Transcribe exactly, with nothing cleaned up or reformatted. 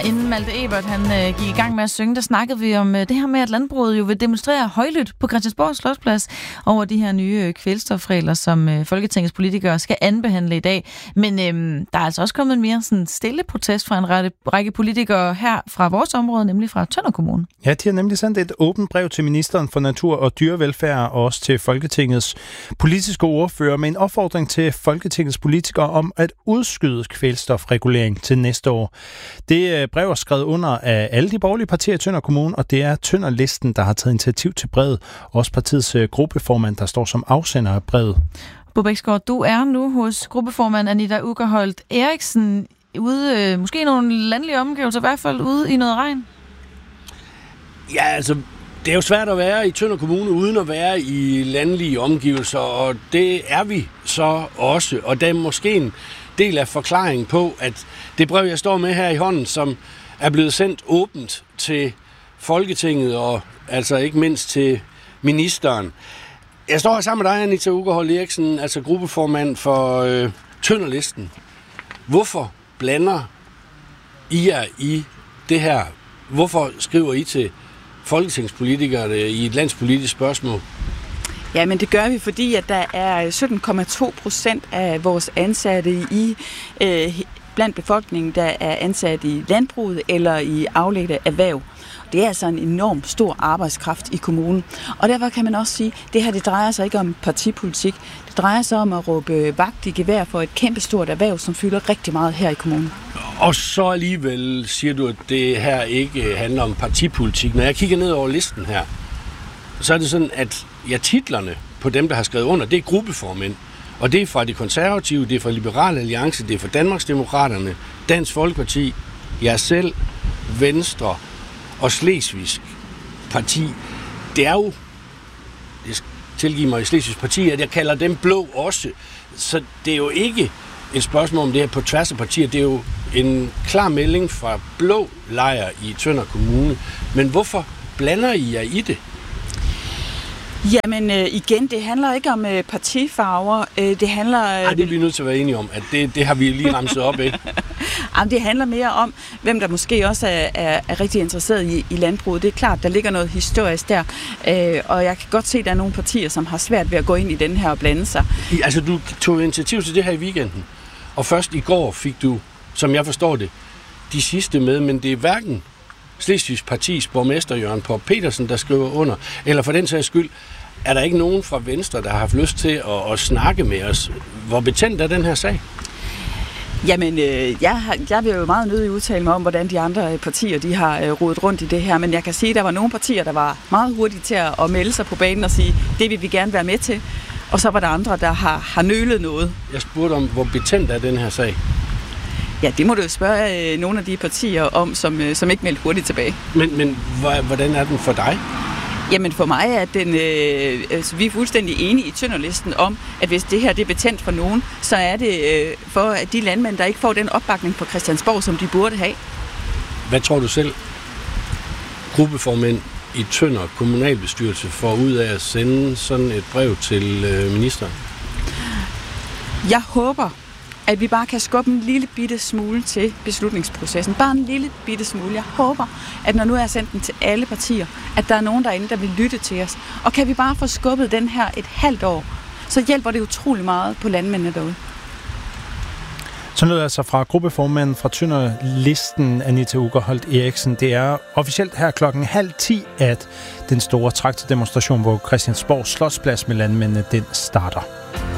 inden Malte Ebert han øh, gik i gang med at synge, der snakkede vi om øh, det her med, at landbruget jo vil demonstrere højlydt på Christiansborg Slotsplads over de her nye øh, kvælstofregler, som øh, Folketingets politikere skal anbehandle i dag. Men øh, der er altså også kommet en mere sådan stille protest fra en række, række politikere her fra vores område, nemlig fra Tønder Kommune. Ja, de har nemlig sendt et åbent brev til ministeren for natur og dyrevelfærd og også til Folketingets politiske ordfører med en opfordring til Folketingets politikere om at udskyde kvælstofregulering til næste år. Det brev er skrevet under af alle de borgerlige partier i Tønder Kommune, og det er Tønderlisten, der har taget initiativ til brevet. Også partiets gruppeformand, der står som afsender af brevet. Bo Bæksgaard, du er nu hos gruppeformand Anita Ugerholt Eriksen ude, øh, måske i nogle landlige omgivelser, i hvert fald ude i noget regn. Ja, altså, det er jo svært at være i Tønder Kommune uden at være i landlige omgivelser, og det er vi så også. Og der er måske en del af forklaringen på, at det brev, jeg står med her i hånden, som er blevet sendt åbent til Folketinget og altså ikke mindst til ministeren. Jeg står her sammen med dig, Anita Ugerholt Eriksen, altså gruppeformand for øh, Tønderlisten. Hvorfor blander I jer i det her? Hvorfor skriver I til folketingspolitikere i et landspolitisk spørgsmål? Ja, men det gør vi, fordi at der er sytten komma to procent af vores ansatte i øh, blandt befolkningen, der er ansat i landbruget eller i afledte erhverv. Det er altså en enorm stor arbejdskraft i kommunen. Og derfor kan man også sige, at det her det drejer sig ikke om partipolitik. Det drejer sig om at råbe vagt i gevær for et kæmpestort erhverv, som fylder rigtig meget her i kommunen. Og så alligevel siger du, at det her ikke handler om partipolitik. Når jeg kigger ned over listen her, så er det sådan, at ja, titlerne på dem, der har skrevet under, det er gruppeformænd. Og det er fra de konservative, det er fra Liberal Alliance, det er fra Danmarksdemokraterne, Dansk Folkeparti, jeg selv, Venstre og Slesvigsk Parti. Det er jo, jeg tilgiver mig i Slesvigsk Parti, at jeg kalder dem blå også. Så det er jo ikke et spørgsmål om det her på tværs af partier. Det er jo en klar melding fra blå lejr i Tønder Kommune. Men hvorfor blander I jer i det? Jamen øh, igen, det handler ikke om øh, partifarver. Øh, det handler... Øh, Ej, det er vi nødt til at være enige om, at det, det har vi lige ramset op, ikke? Jamen, det handler mere om, hvem der måske også er, er, er rigtig interesseret i, i landbruget. Det er klart, der ligger noget historisk der. Øh, og jeg kan godt se, at der er nogle partier, som har svært ved at gå ind i den her og blande sig. I, altså, du tog initiativ til det her i weekenden. Og først i går fik du, som jeg forstår det, de sidste med, men det er hverken Slesvigs Partis borgmester Jørgen Popp Petersen, der skriver under, eller for den sags skyld, er der ikke nogen fra Venstre, der har haft lyst til at, at snakke med os? Hvor betændt er den her sag? Jamen, øh, jeg, har, jeg vil jo meget nødig udtale mig om, hvordan de andre partier de har øh, rodet rundt i det her, men jeg kan sige, at der var nogle partier, der var meget hurtige til at, at melde sig på banen og sige, det vil vi gerne være med til, og så var der andre, der har, har nølet noget. Jeg spurgte om, hvor betændt er den her sag? Ja, det må du jo spørge øh, nogle af de partier om, som, øh, som ikke meldte hurtigt tilbage. Men, men hvordan er den for dig? Jamen for mig er den, øh, altså, vi er fuldstændig enige i Tønderlisten om, at hvis det her det er betændt for nogen, så er det øh, for at de landmænd, der ikke får den opbakning på Christiansborg, som de burde have. Hvad tror du selv, gruppeformænd i Tønder kommunalbestyrelse får ud af at sende sådan et brev til øh, ministeren? Jeg håber, at vi bare kan skubbe en lille bitte smule til beslutningsprocessen. Bare en lille bitte smule. Jeg håber, at når nu er sendt den til alle partier, at der er nogen derinde, der vil lytte til os. Og kan vi bare få skubbet den her et halvt år, så hjælper det utrolig meget på landmændene derude. Så lød altså fra gruppeformanden fra Tønderlisten, Anita Ugerholt Eriksen. Det er officielt her klokken halv ti, at den store traktordemonstration på Christiansborg Slotsplads med landmændene, den starter.